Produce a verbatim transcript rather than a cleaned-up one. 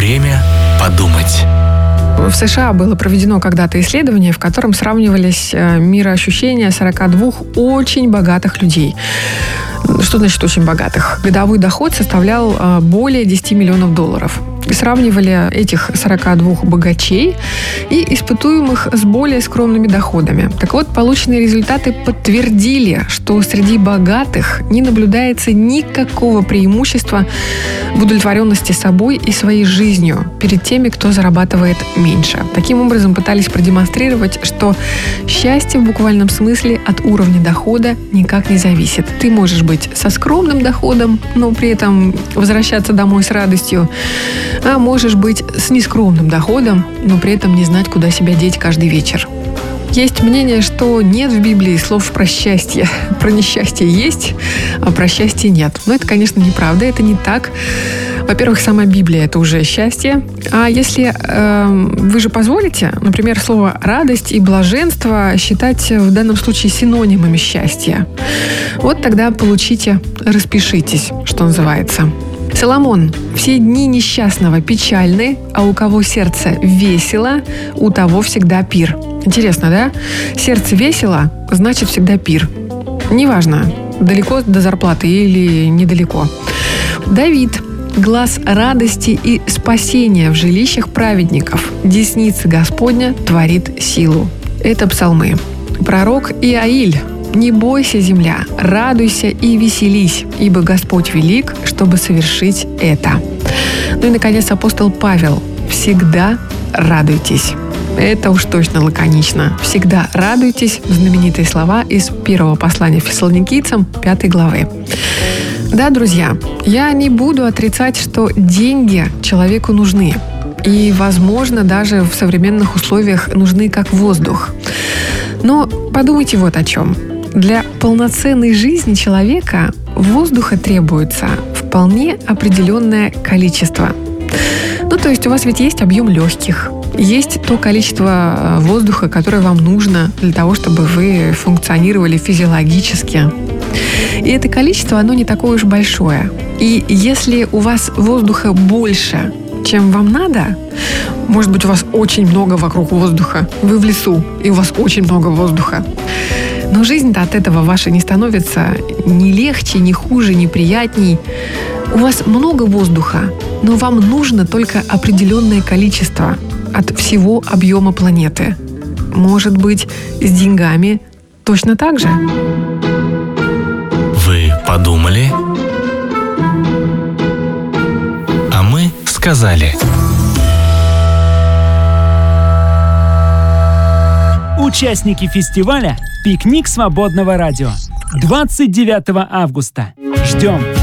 Время подумать. В США было проведено когда-то исследование, в котором сравнивались мироощущения сорок два очень богатых людей. Что значит очень богатых? Годовой доход составлял более десять миллионов долларов. И сравнивали этих сорок два богачей и испытуемых с более скромными доходами. Так вот, полученные результаты подтвердили, что среди богатых не наблюдается никакого преимущества в удовлетворенности собой и своей жизнью перед теми, кто зарабатывает меньше. Таким образом, пытались продемонстрировать, что счастье в буквальном смысле от уровня дохода никак не зависит. Ты можешь быть со скромным доходом, но при этом возвращаться домой с радостью, а можешь быть с нескромным доходом, но при этом не знать, куда себя деть каждый вечер. Есть мнение, что нет в Библии слов про счастье. Про несчастье есть, а про счастье нет. Но это, конечно, неправда, это не так. Во-первых, сама Библия – это уже счастье. А если э, вы же позволите, например, слово «радость» и «блаженство» считать в данном случае синонимами счастья, вот тогда получите, распишитесь, что называется. Соломон. Все дни несчастного печальны, а у кого сердце весело, у того всегда пир. Интересно, да? Сердце весело, значит всегда пир. Неважно, далеко до зарплаты или недалеко. Давид. Глаз радости и спасения в жилищах праведников. Десница Господня творит силу. Это псалмы. Пророк Иаиль. «Не бойся, земля, радуйся и веселись, ибо Господь велик, чтобы совершить это». Ну и, наконец, апостол Павел. «Всегда радуйтесь». Это уж точно лаконично. «Всегда радуйтесь» – знаменитые слова из первого послания Фессалоникийцам, пятой главы. Да, друзья, я не буду отрицать, что деньги человеку нужны. И, возможно, даже в современных условиях нужны как воздух. Но подумайте вот о чем. Для полноценной жизни человека воздуха требуется вполне определенное количество. Ну, то есть у вас ведь есть объем легких, есть то количество воздуха, которое вам нужно для того, чтобы вы функционировали физиологически. И это количество, оно не такое уж большое. И если у вас воздуха больше, чем вам надо, может быть, у вас очень много вокруг воздуха, вы в лесу, и у вас очень много воздуха, но жизнь-то от этого ваша не становится ни легче, ни хуже, ни приятней. У вас много воздуха, но вам нужно только определенное количество от всего объема планеты. Может быть, с деньгами точно так же? Вы подумали? А мы сказали. Участники фестиваля «Пикник свободного радио» двадцать девятого августа. Ждем!